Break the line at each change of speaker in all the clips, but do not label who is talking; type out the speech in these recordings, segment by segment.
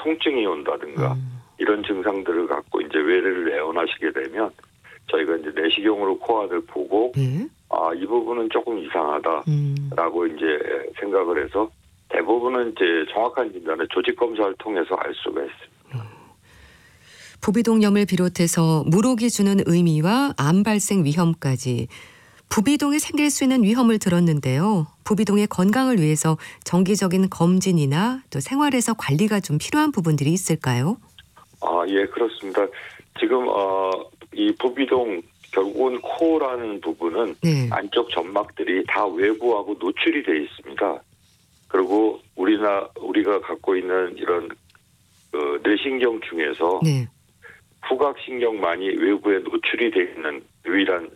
통증이 온다든가 이런 증상들을 갖고 이제 외래를 내원하시게 되면 저희가 이제 내시경으로 코안을 보고 이 부분은 조금 이상하다라고 이제 생각을 해서 대부분은 이제 정확한 진단을 조직 검사를 통해서 알 수가 있습니다.
부비동염을 비롯해서 물혹이 주는 의미와 암 발생 위험까지 부비동에 생길 수 있는 위험을 들었는데요. 부비동의 건강을 위해서 정기적인 검진이나 또 생활에서 관리가 좀 필요한 부분들이 있을까요?
예, 그렇습니다. 지금 이 부비동 결국은 코라는 부분은 안쪽 점막들이 다 외부하고 노출이 돼 있습니다. 그리고 우리가 갖고 있는 이런 뇌신경 중에서 후각신경만이 외부에 노출이 돼 있는 유일한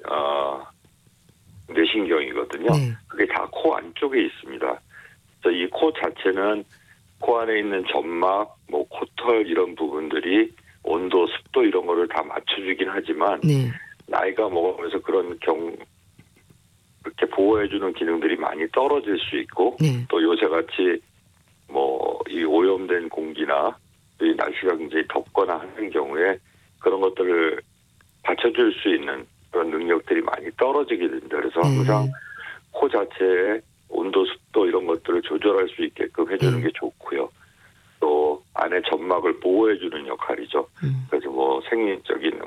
뇌신경이거든요. 그게 다 코 안쪽에 있습니다. 그래서 이 코 자체는 코 안에 있는 점막, 뭐 코털 이런 부분들이 온도, 습도 이런 거를 다 맞춰주긴 하지만 나이가 먹으면서 그런 그렇게 보호해주는 기능들이 많이 떨어질 수 있고 또 요새같이 뭐 이 오염된 공기나 이 날씨가 굉장히 덥거나 하는 경우에 그런 것들을 받쳐줄 수 있는 그런 능력들이 많이 떨어지게 됩니다. 그래서 항상 코 자체의 온도, 습도 이런 것들을 조절할 수 있게끔 해주는 게 좋고요. 또 안에 점막을 보호해주는 역할이죠. 그래서 뭐 생리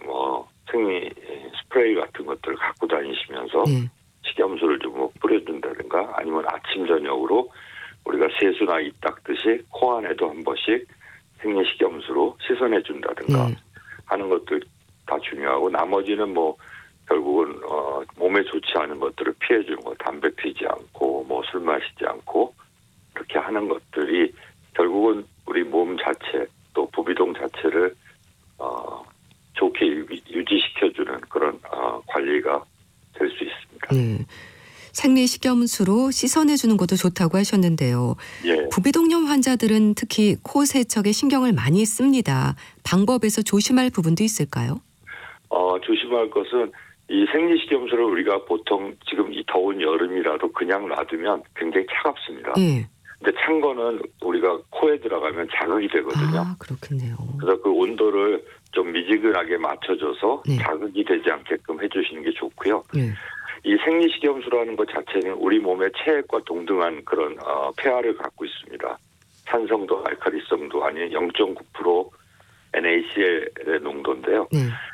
스프레이 같은 것들을 갖고 다니시면서 식염수를 좀 뭐 뿌려준다든가 아니면 아침 저녁으로 우리가 세수나 입 닦듯이 코 안에도 한 번씩 생리식염수로 씻어내준다든가 하는 것들 다 중요하고 나머지는 뭐 결국은 몸에 좋지 않은 것들을 피해주는 거, 담배 피지 않고 뭐 술 마시지 않고 그렇게 하는 것들이 결국은 우리 몸 자체 또 부비동 자체를 좋게 유지시켜주는 그런 관리가 될 수 있습니다.
생리식염수로 씻어내주는 것도 좋다고 하셨는데요. 부비동염 환자들은 특히 코 세척에 신경을 많이 씁니다. 방법에서 조심할 부분도 있을까요?
조심할 것은 이 생리식염수를 우리가 보통 지금 이 더운 여름이라도 그냥 놔두면 굉장히 차갑습니다. 근데 찬 거는 우리가 코에 들어가면 자극이 되거든요.
그렇겠네요.
그래서 그 온도를 좀 미지근하게 맞춰줘서 자극이 되지 않게끔 해주시는 게 좋고요. 이 생리식염수라는 것 자체는 우리 몸의 체액과 동등한 그런 pH를 갖고 있습니다. 산성도 알칼리성도 아닌 0.9% NaCl의 농도인데요.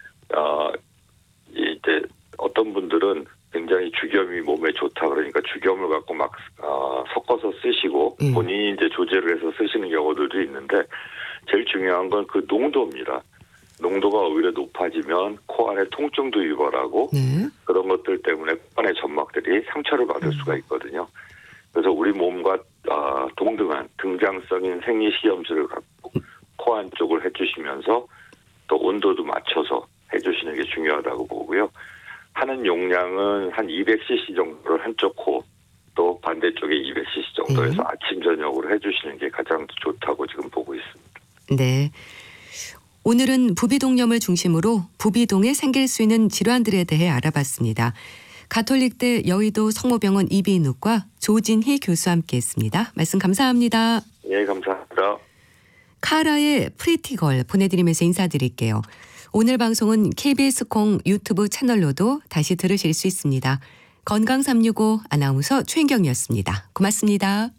이제 어떤 분들은 굉장히 죽염이 몸에 좋다 그러니까 죽염을 갖고 막 섞어서 쓰시고 본인이 이제 조제를 해서 쓰시는 경우들도 있는데 제일 중요한 건 그 농도입니다. 농도가 오히려 높아지면 코 안에 통증도 유발하고 그런 것들 때문에 코 안의 점막들이 상처를 받을 수가 있거든요. 그래서 우리 몸과 동등한 등장성인 생리식염수를 갖고 코 안쪽을 해주시면서 또 온도도 맞춰서 해주시는 게 중요하다고 보고요. 하는 용량은 한 200cc 정도를 한쪽 코, 또 반대쪽에 200cc 정도에서 아침 저녁으로 해주시는 게 가장 좋다고 지금 보고 있습니다.
네. 오늘은 부비동염을 중심으로 부비동에 생길 수 있는 질환들에 대해 알아봤습니다. 가톨릭대 여의도 성모병원 이비인후과 조진희 교수와 함께했습니다. 말씀 감사합니다.
예, 감사합니다.
카라의 프리티걸 보내드리면서 인사드릴게요. 오늘 방송은 KBS 콩 유튜브 채널로도 다시 들으실 수 있습니다. 건강365 아나운서 최인경이었습니다. 고맙습니다.